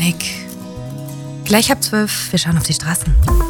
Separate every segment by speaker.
Speaker 1: Mick. Gleich ab 12, wir schauen auf die Straßen.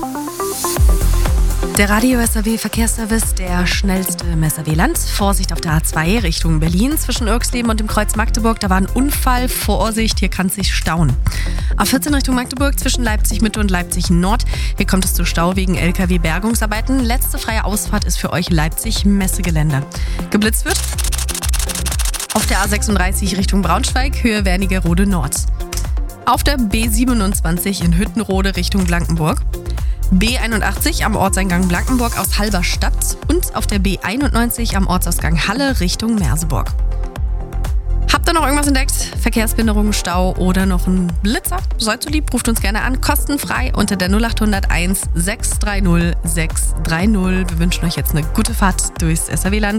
Speaker 1: Der Radio SAW Verkehrsservice, der schnellste im SAW-Land. Vorsicht auf der A2 Richtung Berlin zwischen Irxleben und dem Kreuz Magdeburg. Da war ein Unfall. Vorsicht, hier kann es sich stauen. A14 Richtung Magdeburg zwischen Leipzig Mitte und Leipzig Nord. Hier kommt es zu Stau wegen LKW-Bergungsarbeiten. Letzte freie Ausfahrt ist für euch Leipzig Messegelände. Geblitzt wird auf der A36 Richtung Braunschweig, Höhe Wernigerode Nord. Auf der B27 in Hüttenrode Richtung Blankenburg. B81 am Ortseingang Blankenburg aus Halberstadt und auf der B91 am Ortsausgang Halle Richtung Merseburg. Habt ihr noch irgendwas entdeckt? Verkehrsbehinderung, Stau oder noch ein Blitzer? Seid so lieb, ruft uns gerne an, kostenfrei unter der 0801 630 630. Wir wünschen euch jetzt eine gute Fahrt durchs SAW-Land.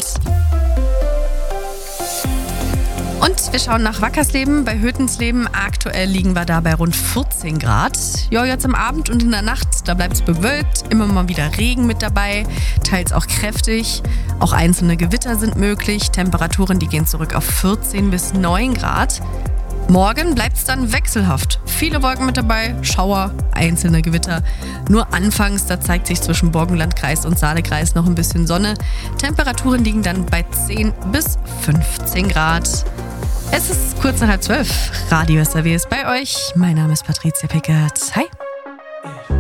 Speaker 1: Und wir schauen nach Wackersleben bei Hötensleben. Aktuell liegen wir da bei rund 14 Grad. Ja, jetzt am Abend und in der Nacht, da bleibt es bewölkt. Immer mal wieder Regen mit dabei, teils auch kräftig. Auch einzelne Gewitter sind möglich. Temperaturen, die gehen zurück auf 14 bis 9 Grad. Morgen bleibt es dann wechselhaft. Viele Wolken mit dabei, Schauer, einzelne Gewitter. Nur anfangs, da zeigt sich zwischen Burgenlandkreis und Saalekreis noch ein bisschen Sonne. Temperaturen liegen dann bei 10 bis 15 Grad. Es ist kurz nach 11:30. Radio SAW ist bei euch. Mein Name ist Patricia Pickert. Hi.